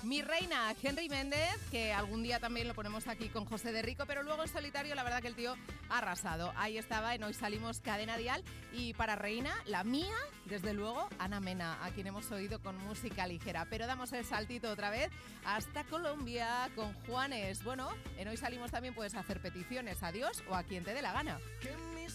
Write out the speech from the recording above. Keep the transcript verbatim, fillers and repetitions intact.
Mi reina, Henry Méndez, que algún día también lo ponemos aquí con José de Rico, pero luego en solitario la verdad que el tío ha arrasado. Ahí estaba en Hoy Salimos, Cadena Dial. Y para reina, la mía, desde luego, Ana Mena, a quien hemos oído con música ligera. Pero damos el saltito otra vez hasta Colombia con Juanes. Bueno, en Hoy Salimos también puedes hacer peticiones a Dios o a quien te dé la gana. Que mis